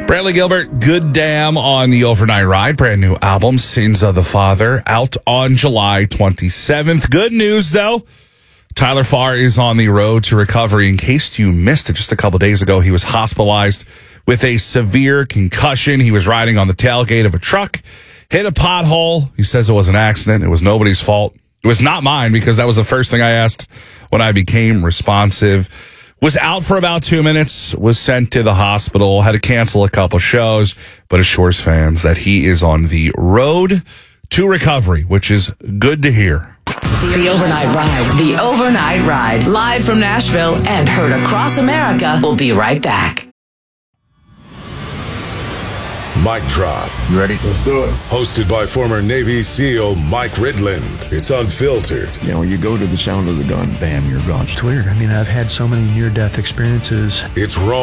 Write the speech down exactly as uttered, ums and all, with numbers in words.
Bradley Gilbert, Good Damn on the Overnight Ride. Brand new album, Sins of the Father, out on July twenty-seventh. Good news, though. Tyler Farr is on the road to recovery. In case you missed it, just a couple days ago, he was hospitalized with a severe concussion. He was riding on the tailgate of a truck, hit a pothole. He says it was an accident. It was nobody's fault. It was not mine because that was the first thing I asked when I became responsive. Was out for about two minutes, was sent to the hospital, had to cancel a couple shows, but assures fans that he is on the road to recovery, which is good to hear. The Overnight Ride. The Overnight Ride. Live from Nashville and heard across America. We'll be right back. Mic Drop. You ready? Let's do it. Hosted by former Navy SEAL Mike Ridland. It's unfiltered. You know, when you go to the sound of the gun, bam, you're gone. It's weird. I mean, I've had so many near-death experiences. It's raw.